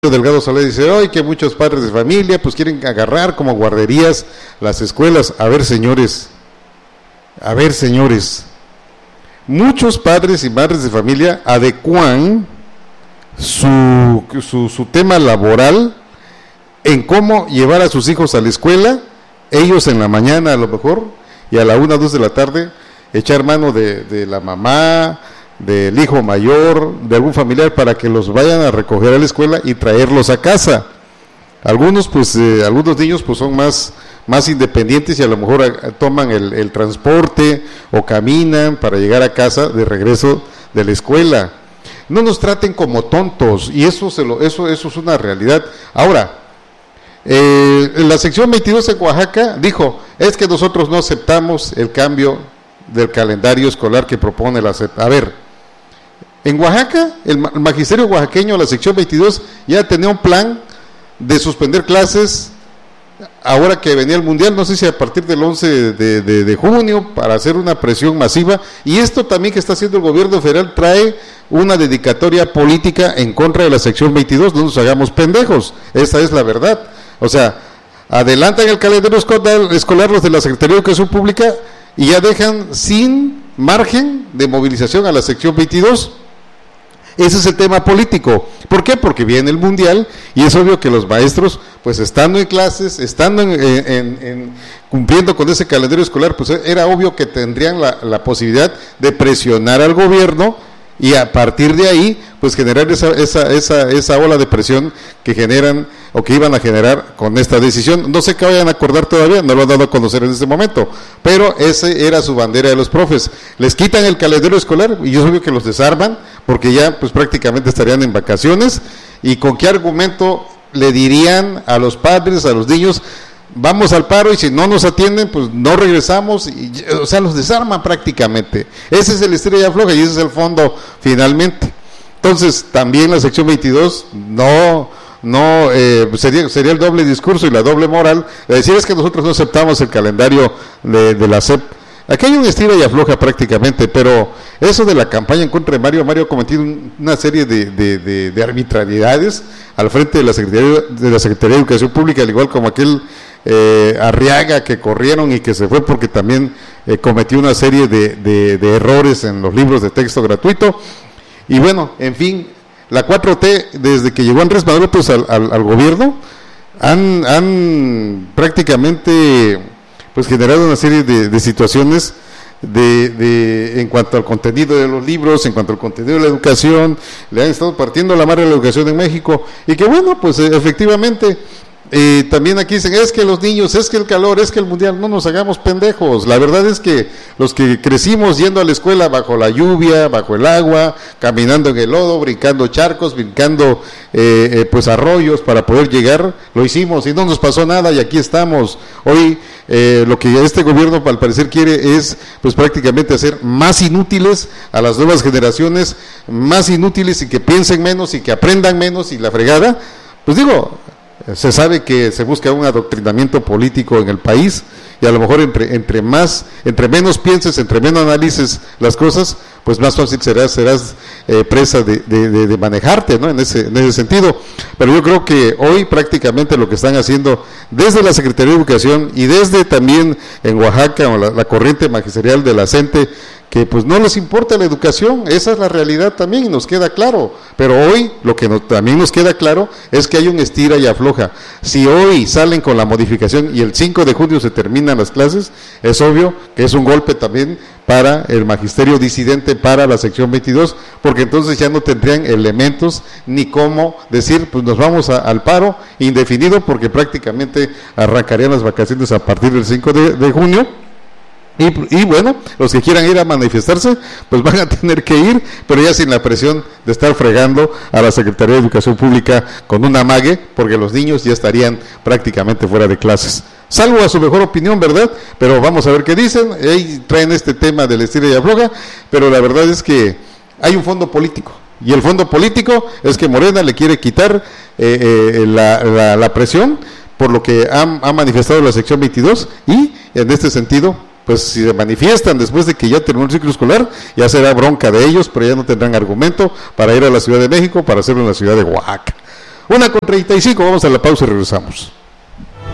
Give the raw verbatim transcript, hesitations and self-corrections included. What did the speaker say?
Delgado Solé dice hoy que muchos padres de familia pues quieren agarrar como guarderías las escuelas. A ver, señores, a ver, señores, muchos padres y madres de familia adecuan su, su, su tema laboral en cómo llevar a sus hijos a la escuela, ellos en la mañana a lo mejor, y a la una, dos de la tarde, echar mano de, de la mamá, del hijo mayor, de algún familiar, para que los vayan a recoger a la escuela y traerlos a casa. Algunos pues, eh, algunos niños pues son más, más independientes y a lo mejor a, toman el, el transporte o caminan para llegar a casa de regreso de la escuela. No nos traten como tontos, y eso, se lo, eso, eso es una realidad. Ahora, eh, en la sección veintidós en Oaxaca dijo, es que nosotros no aceptamos el cambio del calendario escolar que propone la S E P. A ver, en Oaxaca, el magisterio oaxaqueño, la sección veintidós, ya tenía un plan de suspender clases ahora que venía el mundial, no sé si a partir del once de, de, de junio, para hacer una presión masiva. Y esto también que está haciendo el gobierno federal trae una dedicatoria política en contra de la sección veintidós. No nos hagamos pendejos, esa es la verdad. O sea, adelantan el calendario escolar, escolar los de la Secretaría de Educación Pública y ya dejan sin margen de movilización a la sección veintidós. Ese es el tema político. ¿Por qué? Porque viene el mundial y es obvio que los maestros, pues estando en clases, estando en, en, en cumpliendo con ese calendario escolar, pues era obvio que tendrían la, la posibilidad de presionar al gobierno y a partir de ahí, pues generar esa, esa, esa, esa ola de presión que generan o que iban a generar con esta decisión. No sé qué vayan a acordar todavía, no lo han dado a conocer en este momento, pero ese era su bandera de los profes. Les quitan el calendario escolar y es obvio que los desarman, porque ya pues prácticamente estarían en vacaciones. ¿Y con qué argumento le dirían a los padres, a los niños, vamos al paro y si no nos atienden, pues no regresamos? Y, o sea, los desarman prácticamente. Ese es el estira y afloja y ese es el fondo finalmente. Entonces, también la sección veintidós no... no eh, sería, sería el doble discurso y la doble moral de decir es que nosotros no aceptamos el calendario de, de la S E P. Aquí hay un estira y afloja prácticamente, pero eso de la campaña en contra de Mario, Mario ha cometido una serie de, de, de, de arbitrariedades al frente de la Secretaría de la Secretaría de Educación Pública, al igual como aquel eh, Arriaga que corrieron y que se fue porque también eh, cometió una serie de, de, de errores en los libros de texto gratuito. Y bueno, en fin, la cuatro T, desde que llegó Andrés Manuel pues, al, al, al gobierno, han, han prácticamente pues generado una serie de, de situaciones de, de, en cuanto al contenido de los libros, en cuanto al contenido de la educación. Le han estado partiendo la madre de la educación en México, y que bueno, pues efectivamente, eh, también aquí dicen, es que los niños, es que el calor, es que el mundial. No nos hagamos pendejos. La verdad es que los que crecimos yendo a la escuela bajo la lluvia, bajo el agua, caminando en el lodo, brincando charcos, brincando eh, eh, pues arroyos para poder llegar, lo hicimos y no nos pasó nada y aquí estamos. Hoy eh, lo que este gobierno al parecer quiere es pues prácticamente hacer más inútiles a las nuevas generaciones, más inútiles y que piensen menos y que aprendan menos y la fregada. Pues digo, se sabe que se busca un adoctrinamiento político en el país y a lo mejor entre entre más, entre menos pienses, entre menos analices las cosas, pues más fácil serás, serás eh, presa de, de, de manejarte, ¿no? En ese, en ese sentido. Pero yo creo que hoy prácticamente lo que están haciendo desde la Secretaría de Educación y desde también en Oaxaca, o la, la corriente magisterial de la CENTE, que pues no les importa la educación, esa es la realidad también y nos queda claro. Pero hoy lo que no, también nos queda claro es que hay un estira y afloja. Si hoy salen con la modificación y el cinco de junio se terminan las clases, es obvio que es un golpe también para el magisterio disidente, para la sección veintidós, porque entonces ya no tendrían elementos ni cómo decir, pues nos vamos a, al paro indefinido, porque prácticamente arrancarían las vacaciones a partir del cinco de junio. Y, y bueno, los que quieran ir a manifestarse, pues van a tener que ir, pero ya sin la presión de estar fregando a la Secretaría de Educación Pública con un amague, porque los niños ya estarían prácticamente fuera de clases. Salvo a su mejor opinión, ¿verdad? Pero vamos a ver qué dicen. Ahí traen este tema del estira y afloja, pero la verdad es que hay un fondo político. Y el fondo político es que Morena le quiere quitar eh, eh, la, la, la presión por lo que ha, ha manifestado la sección veintidós, y en este sentido, pues si se manifiestan después de que ya terminó el ciclo escolar, ya será bronca de ellos, pero ya no tendrán argumento para ir a la Ciudad de México, para hacerlo en la ciudad de Oaxaca. Una con treinta y cinco, vamos a la pausa y regresamos.